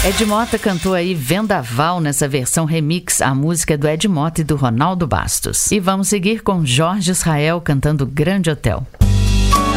Ed Mota cantou aí Vendaval nessa versão remix. A música é do Ed Mota e do Ronaldo Bastos. E vamos seguir com Jorge Israel cantando Grande Hotel.